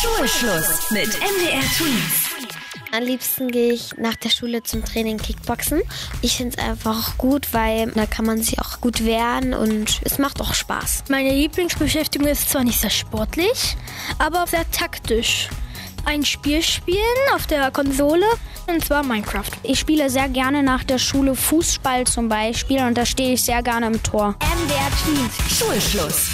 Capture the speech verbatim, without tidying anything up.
Schulschluss mit M D R Twins. Am liebsten gehe ich nach der Schule zum Training Kickboxen. Ich finde es einfach gut, weil da kann man sich auch gut wehren und es macht auch Spaß. Meine Lieblingsbeschäftigung ist zwar nicht sehr sportlich, aber sehr taktisch. Ein Spiel spielen auf der Konsole, und zwar Minecraft. Ich spiele sehr gerne nach der Schule Fußball zum Beispiel und da stehe ich sehr gerne im Tor. M D R Twins. Schulschluss.